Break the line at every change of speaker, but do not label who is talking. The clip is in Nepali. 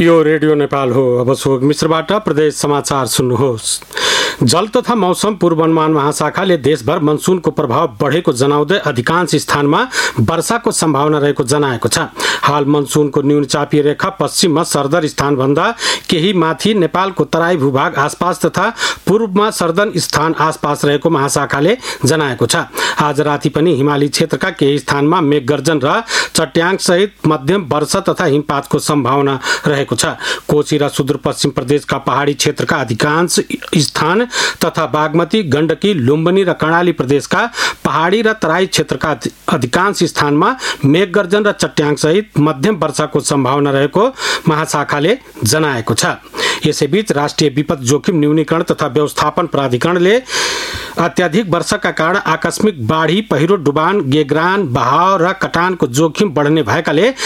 यो रेडियो नेपाल हो। अब सोग मिश्रबाट प्रदेश समाचार सुन्नुहोस्। जल तथा मौसम पूर्वानुमान महाशाखाले देशभर मनसुनको प्रभाव बढेको जनाउँदै अधिकांश स्थानमा वर्षाको सम्भावना रहेको जनाएको छ। हाल मनसुनको न्यून चापीय रेखा पश्चिममा सरदर स्थानभन्दा केही माथि नेपालको तराई भूभाग आसपास तथा पूर्वमा सर्दन स्थान आसपास रहेको महाशाखाले जनाएको छ। आज राति पनि हिमाली क्षेत्रका केही स्थानमा मेघगर्जन र चट्याङ सहित मध्यम वर्षा तथा हिमपातको सम्भावना रहेको छ। कोशी र सुदूरपश्चिम प्रदेशका पहाडी क्षेत्रका अधिकांश स्थान तथा बागमती, गण्डकी, लुम्बिनी र कर्णाली प्रदेशका पहाडी र तराई क्षेत्रका अधिकांश स्थानमा मेघगर्जन र चट्याङ सहित मध्यम वर्षाको सम्भावना रहेको महाशाखाले जनाएको छ। यसैबीच राष्ट्रिय विपद जोखिम न्यूनीकरण तथा व्यवस्थापन प्राधिकरणले अत्याधिक वर्षाका कारण आकस्मिक बाढी, पहिरो, डुबान, गेग्रान, बहाव र कटानको जोखिम बढ्ने भएकाले